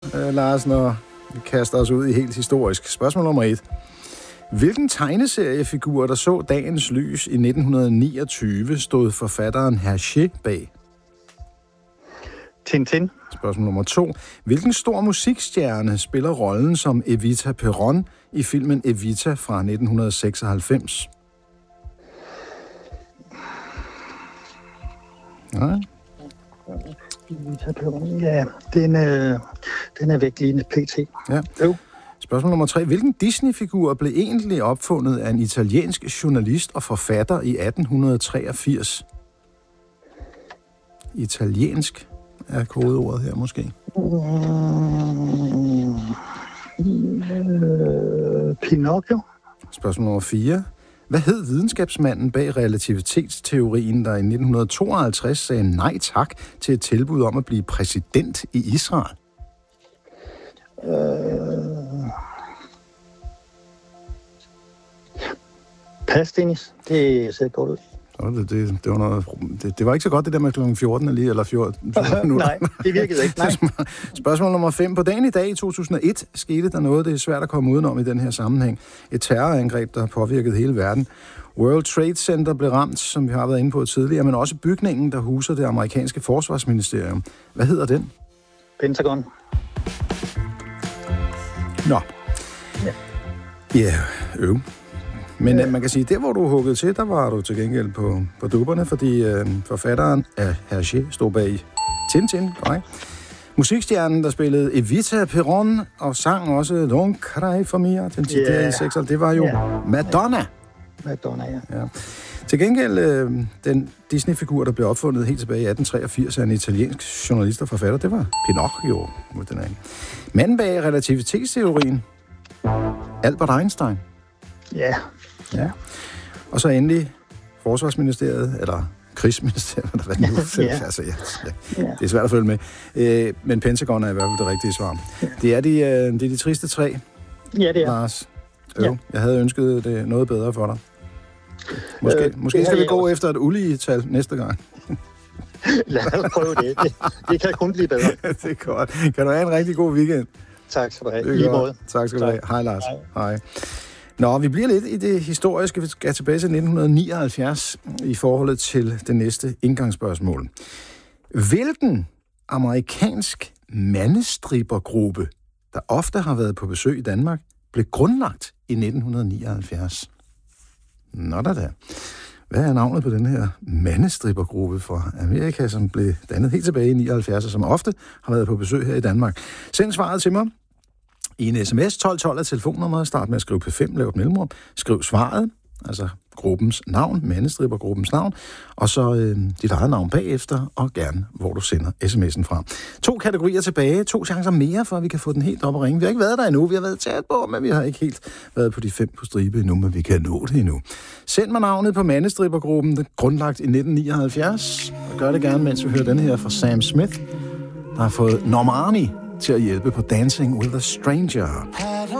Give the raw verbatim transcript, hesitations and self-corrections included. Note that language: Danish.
øh, Lars, når vi kaster os ud i helt historisk. Spørgsmål nummer et. Hvilken tegneseriefigur, der så dagens lys i nitten niogtyve, stod forfatteren Hergé bag? Tintin. Spørgsmål nummer to. Hvilken stor musikstjerne spiller rollen som Evita Peron i filmen Evita fra nitten seksoghalvfems? Nej. Evita Peron, ja, den, øh, den er væk lige P T. Ja. Jo. Spørgsmål nummer tre. Hvilken Disney-figur blev egentlig opfundet af en italiensk journalist og forfatter i atten treogfirs? Italiensk er kodeordet her måske. Mm, øh, Pinocchio. Spørgsmål nummer fire. Hvad hed videnskabsmanden bag relativitetsteorien, der i nitten tooghalvtreds sagde nej tak til et tilbud om at blive præsident i Israel? Øh... Pas, Dennis. Det ser godt ud. Det, det, det, var noget, det, det var ikke så godt, det der med klokken fjorten lige, eller fjorten, fjorten minutter. Nej, det virkede ikke. Nej. Spørgsmål nummer fem. På dagen i dag i to tusind og et skete der noget, det er svært at komme udenom i den her sammenhæng. Et terrorangreb, der har påvirket hele verden. World Trade Center blev ramt, som vi har været inde på tidligere, men også bygningen, der huser det amerikanske forsvarsministerium. Hvad hedder den? Pentagon. Nå. Ja. Ja, øv. Men ja. Man kan sige, der hvor du huggede til, der var du til gengæld på, på dupperne, fordi øh, forfatteren af Hergé stod bag Tintin, korrekt? Musikstjernen, der spillede Evita Peron og sang også Don't Cry For Me, den citerede yeah. sekser, det var jo yeah. Madonna. Madonna, ja. ja. Til gengæld, øh, den Disney-figur, der blev opfundet helt tilbage i atten treogfirs af en italiensk journalist og forfatter, det var Pinocchio. Den er. Manden bag relativitetsteorien, Albert Einstein. Ja. Ja. Og så endelig Forsvarsministeriet, eller Krigsministeriet, eller hvad det nu er. Altså, ja, ja. Det er svært at følge med. Øh, men Pentagon er i hvert fald det rigtige svar. Ja. Det, er de, øh, det er de triste tre, ja, det er. Lars. Øh, ja. Jeg havde ønsket det noget bedre for dig. Måske, øh, måske skal vi gå også efter et ulige tal næste gang. Lad os prøve det. det. Det kan kun blive bedre. Det er godt. Kan du have en rigtig god weekend? Tak skal du have. Lige måde. Tak skal du have. Hej, Lars. Hej. Hej. Nå, vi bliver lidt i det historiske. Vi skal tilbage til nitten nioghalvfjerds i forholdet til det næste indgangsspørgsmål. Hvilken amerikansk mandestribergruppe, der ofte har været på besøg i Danmark, blev grundlagt i nitten nioghalvfjerds? Nå da da. Hvad er navnet på den her mandestribergruppe fra Amerika, som blev dannet helt tilbage i nioghalvfjerds, og som ofte har været på besøg her i Danmark? Send svaret til mig. I en sms tolv tolv er telefonnummeret. Start med at skrive P fem, lav et mellemrum. Skriv svaret, altså gruppens navn, mandestribergruppens navn, og så øh, dit eget navn bagefter, og gerne, hvor du sender sms'en fra. To kategorier tilbage, to chancer mere, for at vi kan få den helt op at ringe. Vi har ikke været der endnu, vi har været tæt på, men vi har ikke helt været på de fem på stribe endnu, men vi kan nå det endnu. Send mig navnet på mandestribergruppen, den grundlagt i nitten nioghalvfjerds, og gør det gerne, mens vi hører denne her fra Sam Smith, der har fået Normani til at hjælpe på Dancing with a Stranger.